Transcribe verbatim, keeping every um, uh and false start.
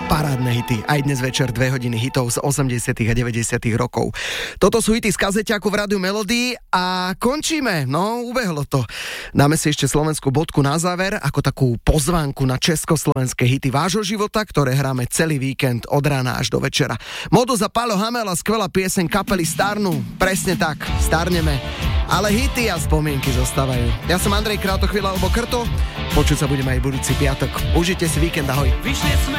parádne hity. Aj dnes večer dve hodiny hitov z osemdesiatych a deväťdesiatych rokov. Toto sú hity z kazeťáku v Rádiu Melody a končíme. No, ubehlo to. Dáme si ešte slovenskú bodku na záver, ako takú pozvánku na československé hity vášho života, ktoré hráme celý víkend od rána až do večera. Modus a Paľo Hamela, skvelá pieseň kapely Starnú. Presne tak, starneme. Ale hity a spomienky zostávajú. Ja som Andrej Kratochvíľ alebo Krto. Počuť sa budeme aj budúci piatok. Užite si víkend, ahoj. Vyšli sme